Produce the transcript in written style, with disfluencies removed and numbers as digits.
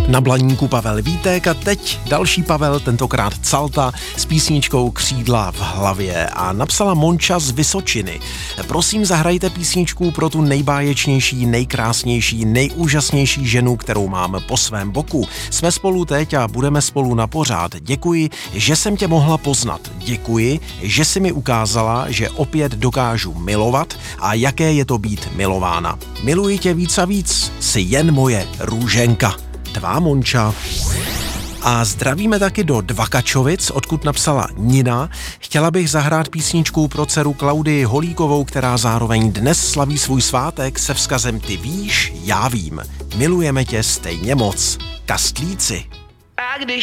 Na Blaníku Pavel Vítek a teď další Pavel, tentokrát Calta s písničkou Křídla v hlavě a napsala Monča z Vysočiny. Prosím, zahrajte písničku pro tu nejbáječnější, nejkrásnější, nejúžasnější ženu, kterou mám po svém boku. Jsme spolu teď a budeme spolu na pořád. Děkuji, že jsem tě mohla poznat. Děkuji, že jsi mi ukázala, že opět dokážu milovat a jaké je to být milována. Miluji tě víc a víc, jsi jen moje růženka. Tvá Monča. A zdravíme taky do Dvakačovic, odkud napsala Nina. Chtěla bych zahrát písničku pro dceru Klaudii Holíkovou, která zároveň dnes slaví svůj svátek se vzkazem Ty víš, já vím. Milujeme tě stejně moc. Kastlíci. A když